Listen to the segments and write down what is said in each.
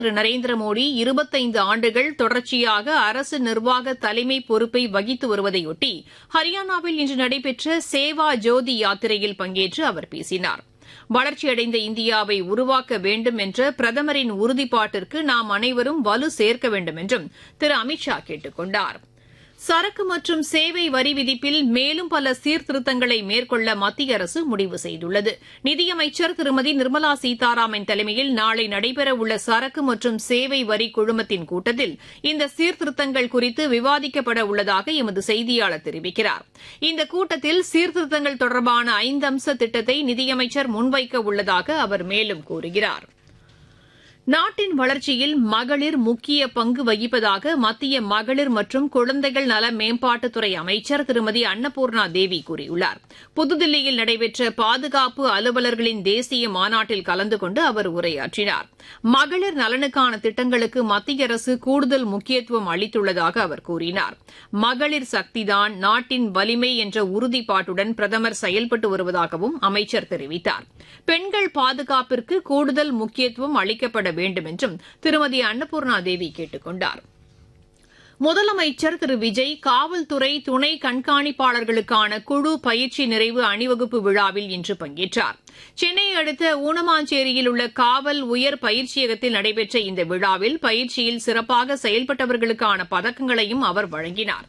திரு நரேந்திர மோடி 25 ஆண்டுகள் தொடர்ச்சியாக அரசு நிர்வாக தலைமை பொறுப்பை வகித்து வருவதையொட்டி ஹரியானாவில் இன்று நடைபெற்ற சேவா ஜோதி யாத்திரையில் பங்கேற்று அவர் பேசினார். வளர்ச்சியடைந்த இந்தியாவை உருவாக்க வேண்டும் என்ற பிரதமரின் உறுதிப்பாட்டிற்கு நாம் அனைவரும் வலு சேர்க்க வேண்டும் என்றும் திரு அமித் ஷா கேட்டுக் கொண்டார். சரக்கு மற்றும் சேவை வரி விதிப்பில் மேலும் பல சீர்திருத்தங்களை மேற்கொள்ள மத்திய அரசு முடிவு செய்துள்ளது. நிதியமைச்சர் திருமதி நிர்மலா சீதாராமன் தலைமையில் நாளை நடைபெறவுள்ள சரக்கு மற்றும் சேவை வரி குழுமத்தின் கூட்டத்தில் இந்த சீர்திருத்தங்கள் குறித்து விவாதிக்கப்பட உள்ளதாக எமது செய்தியாளர் தெரிவிக்கிறார். இந்த கூட்டத்தில் சீர்திருத்தங்கள் தொடர்பான 5 அம்ச திட்டத்தை நிதியமைச்சர் முன்வைக்க உள்ளதாக அவர் மேலும் கூறுகிறார். நாட்டின் வளர்ச்சியில் மகளிர் முக்கிய பங்கு வகிப்பதாக மத்திய மகளிர் மற்றும் குழந்தைகள் நல மேம்பாட்டுத்துறை அமைச்சர் திருமதி அன்னபூர்ணா தேவி கூறியுள்ளார். புதுதில்லியில் நடைபெற்ற பாதுகாப்பு அலுவலர்களின் தேசிய மாநாட்டில் கலந்து கொண்டு அவர் உரையாற்றினார். மகளிர் நலனுக்கான திட்டங்களுக்கு மத்திய அரசு கூடுதல் முக்கியத்துவம் அளித்துள்ளதாக அவர் கூறினார். மகளிர் சக்திதான் நாட்டின் வலிமை என்ற உறுதிப்பாட்டுடன் பிரதமர் செயல்பட்டு வருவதாகவும் அமைச்சர் தெரிவித்தார். பெண்கள் பாதுகாப்பிற்கு கூடுதல் முக்கியத்துவம் அளிக்கப்பட வேண்டும் என்றும் திருமதி அன்னபூர்ணா தேவி கேட்டுக் கொண்டார். முதலமைச்சர் திரு விஜய் காவல்துறை துணை கண்காணிப்பாளர்களுக்கான குழு பயிற்சி நிறைவு அணிவகுப்பு விழாவில் இன்று பங்கேற்றார். சென்னையை அடுத்த ஊனமாஞ்சேரியில் உள்ள காவல் உயர் பயிற்சியகத்தில் நடைபெற்ற இந்த விழாவில் பயிற்சியில் சிறப்பாக செயல்பட்டவர்களுக்கான பதக்கங்களையும் அவர் வழங்கினார்.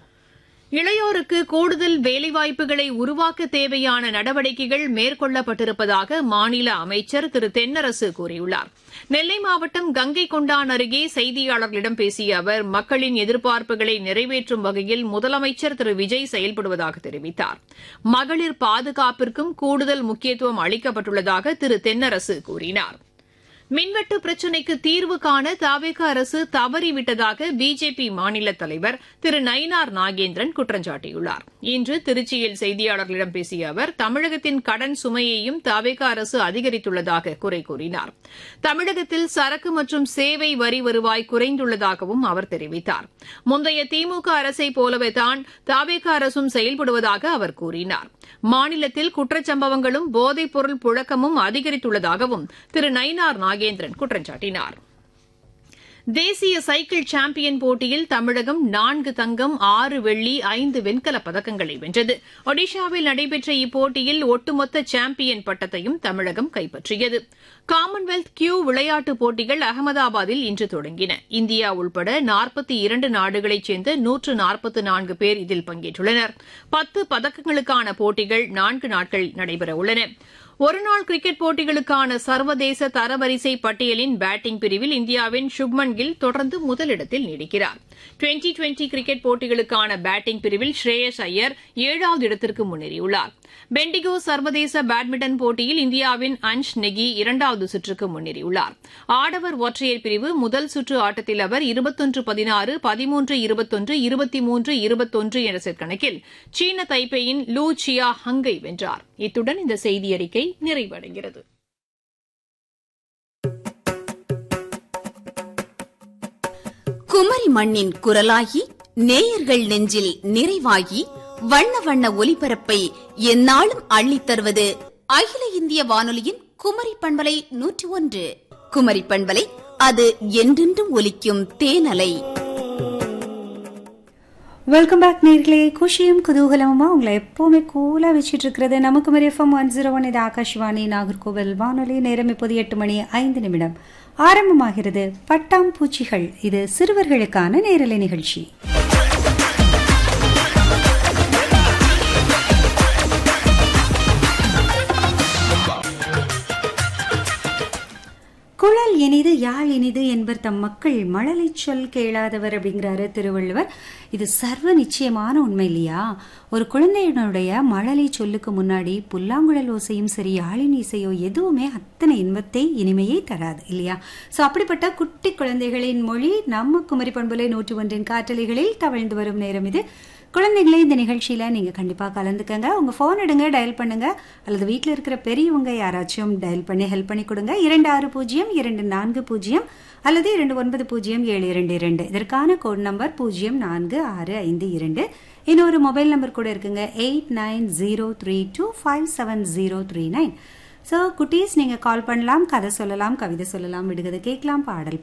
இளையோருக்கு கூடுதல் வேலைவாய்ப்புகளை உருவாக்க தேவையான நடவடிக்கைகள் மேற்கொள்ளப்பட்டிருப்பதாக மாநில அமைச்சர் திரு தென்னரசு கூறியுள்ளார். நெல்லை மாவட்டம் கங்கை கொண்டான் அருகே செய்தியாளர்களிடம் பேசிய அவர் மக்களின் எதிர்பார்ப்புகளை நிறைவேற்றும் வகையில் முதலமைச்சர் திரு விஜய் செயல்படுவதாக தெரிவித்தார். மகளிர் பாதுகாப்பிற்கும் கூடுதல் முக்கியத்துவம் அளிக்கப்பட்டுள்ளதாக திரு தென்னரசு கூறினார். மின்வெட்டு பிரச்சினைக்கு தீர்வு காண தவேக அரசு தவறிவிட்டதாக பிஜேபி மாநில தலைவர் திரு நயினார் நாகேந்திரன் குற்றம் சாட்டியுள்ளார். இன்று திருச்சியில் செய்தியாளர்களிடம் பேசிய அவர் தமிழகத்தின் கடன் சுமையையும் தவேக அரசு அதிகரித்துள்ளதாக குறை கூறினார். தமிழகத்தில் சரக்கு மற்றும் சேவை வரி வருவாய் குறைந்துள்ளதாகவும் அவர் தெரிவித்தார். முந்தைய திமுக அரசை போலவேதான் தவேக அரசும் செயல்படுவதாக அவர் கூறினார். மாநிலத்தில் குற்றச்சம்பவங்களும் போதைப்பொருள் புழக்கமும் அதிகரித்துள்ளதாகவும் திரு நயினார் நாகேந்திரன் குற்றம் சாட்டினார். தேசிய சைக்கிள் சாம்பியன் போட்டியில் தமிழகம் 4 தங்கம் 6 வெள்ளி 5 வெண்கலப் பதக்கங்களை வென்றது. ஒடிஷாவில் நடைபெற்ற இப்போட்டியில் ஒட்டுமொத்த சாம்பியன் பட்டத்தையும் தமிழகம் கைப்பற்றியது. காமன்வெல்த் கியூ விளையாட்டுப் போட்டிகள் அகமதாபாத்தில் இன்று தொடங்கின. இந்தியா உள்பட 42 நாடுகளைச் சேர்ந்த 144 பேர் இதில் பங்கேற்றுள்ளனர். 10 பதக்கங்களுக்கான போட்டிகள் 4 நாட்கள் நடைபெறவுள்ளன. ஒருநாள் கிரிக்கெட் போட்டிகளுக்கான சர்வதேச தரவரிசை பட்டியலின் பேட்டிங் பிரிவில் இந்தியாவின் சுப்மன் கில் தொடர்ந்து முதலிடத்தில் நீடிக்கிறார். டுவெண்டி கிரிக்கெட் போட்டிகளுக்கான பேட்டிங் பிரிவில் ஸ்ரேயஸ் ஐயர் 7வது இடத்திற்கு முன்னேறியுள்ளார். பெண்டிகோ சர்வதேச பேட்மிண்டன் போட்டியில் இந்தியாவின் அன்ஷ் நெகி 2வது சுற்றுக்கு முன்னேறியுள்ளார். ஆடவர் ஒற்றையர் பிரிவு முதல் சுற்று ஆட்டத்தில் அவர் 21-16, 13-21, 23-21 என்ற செட் கணக்கில் சீன தைப்பேயின் லூ சியா ஹங்கை வென்றார். இத்துடன் இந்த செய்தியறிக்கை நிறைவடைகிறது. குமரி மண்ணின் குரலாகி நேயர்கள் நெஞ்சில் நிறைவாகி வண்ண வண்ண ஒலிபரப்பை எந்நாளும் அள்ளித் தருவது அகில இந்திய வானொலியின் குமரி பண்பலை 101. குமரி பண்பலை அது என்றென்றும் ஒலிக்கும் தேனலை. வெல்கம் பேக் நேர்களே. குஷியும் குதூகலமுமா உங்களை எப்பவுமே கூலா வச்சிட்டு இருக்கிறது நம்ம குமரி FM 101. இது ஆகாஷ்வாணி நாகர்கோவில் வானொலி. நேரம் இப்போது 8:05. ஆரம்பமாகிறது பட்டாம்பூச்சிகள். இது சிறுவர்களுக்கான நேரலை நிகழ்ச்சி. குழல் இனிது யாழ் இனிது என்பர் தம் மக்கள் மழலை சொல் கேளாதவர் அப்படிங்கிறாரு திருவள்ளுவர். இது சர்வ நிச்சயமான உண்மை இல்லையா? ஒரு குழந்தையினுடைய மழலை சொல்லுக்கு முன்னாடி புல்லாங்குழல் ஓசையும் சரி யாழின் இசையோ எதுவுமே அத்தனை இன்பத்தை இனிமையை தராது இல்லையா? ஸோ அப்படிப்பட்ட குட்டி குழந்தைகளின் மொழி நம்ம குமரி பண்பலை 101 காற்றலைகளில் தவழ்ந்து வரும் நேரம் இது. குழந்தைங்களே இந்த நிகழ்ச்சியில் நீங்கள் கண்டிப்பாக கலந்துக்கங்க. உங்கள் ஃபோன் எடுங்க, டயல் பண்ணுங்க, அல்லது வீட்டில் இருக்கிற பெரியவங்க யாராச்சும் டயல் பண்ணி ஹெல்ப் பண்ணி கொடுங்க. 260240 அல்லது 290722. இதற்கான கோட் நம்பர் 04652. இன்னொரு மொபைல் நம்பர் கூட இருக்குங்க, 8903257039. ஸோ குட்டீஸ், நீங்கள் கால் பண்ணலாம், கதை சொல்லலாம், கவிதை சொல்லலாம், விடுகதை கேட்கலாம், பாடல்